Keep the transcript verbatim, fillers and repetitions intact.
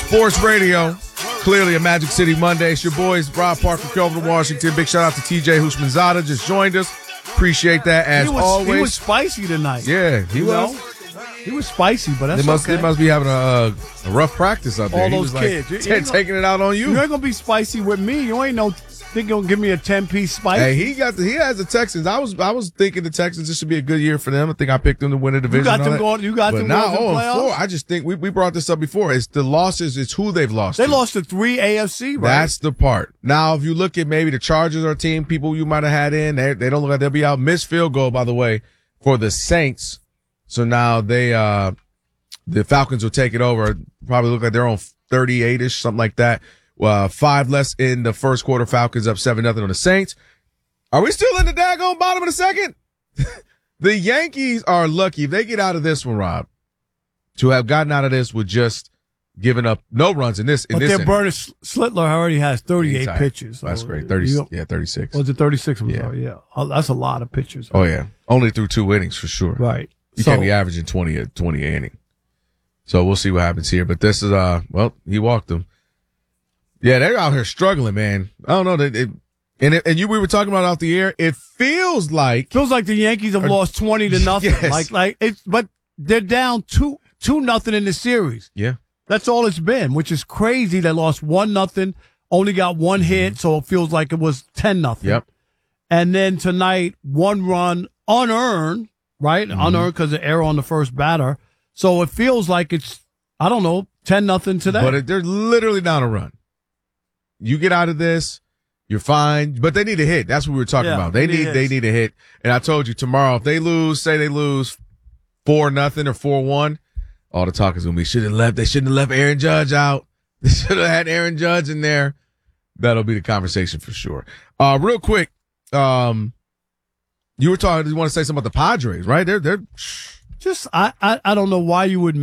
Sports Radio, clearly a Magic City Monday. It's your boys, Rob Parker, Kelvin Washington. Big shout out to T J Houshmandzadeh, just joined us. Appreciate that as he was, always. He was spicy tonight. Yeah, he you was. Know? He was spicy, but that's they must, okay. They must be having a, a rough practice out there. All he those was kids. Like, you, you t- taking it out on you. You ain't going to be spicy with me. You ain't no think you're going to give me a ten-piece spice. Hey, he got the, he has the Texans. I was I was thinking the Texans, this should be a good year for them. I think I picked them to win a division. You got them going. You got but them now, going to the oh, playoffs. four, I just think we, we brought this up before. It's the losses. It's who they've lost They to. lost to three A F C, right? That's the part. Now, if you look at maybe the Chargers are a team, people you might have had in, they, they don't look like they'll be out. Missed field goal, by the way, for the Saints. So now they, uh, the Falcons will take it over. Probably look like they're on thirty-eight-ish, something like that. Uh, five less in the first quarter. Falcons up seven nothing on the Saints. Are we still in the daggone bottom of the second? The Yankees are lucky if they get out of this one, Rob, to have gotten out of this with just giving up no runs in this. In but this their inning. burner Slittler already has thirty-eight pitches. So That's great. thirty, yeah, thirty-six. Was it thirty-six? I'm Yeah. sorry. Yeah, oh, that's a lot of pitches. Oh yeah, only through two innings for sure. Right. You so, can't be averaging twenty a twenty a inning. So we'll see what happens here. But this is uh, well, he walked them. Yeah, they're out here struggling, man. I don't know. They, they, and it, and you, we were talking about it off the air. It feels like feels like the Yankees have or, lost twenty to nothing. Yes. Like like it's, but they're down two two nothing in the series. Yeah, that's all it's been, which is crazy. They lost one nothing, only got one hit, so it feels like it was ten nothing. Yep. And then tonight, one run unearned, right? Mm-hmm. Unearned because of error on the first batter. So it feels like it's I don't know ten nothing today. But it, they're literally down a run. You get out of this, you're fine. But they need a hit. That's what we were talking Yeah, about. They they need need they hits. need a hit. And I told you tomorrow, if they lose, say they lose four nothing or four one, all the talk is gonna be should have left. They shouldn't have left Aaron Judge out. They should have had Aaron Judge in there. That'll be the conversation for sure. Uh, real quick, um, you were talking. You want to say something about the Padres, right? They're they're just I I, I don't know why you would.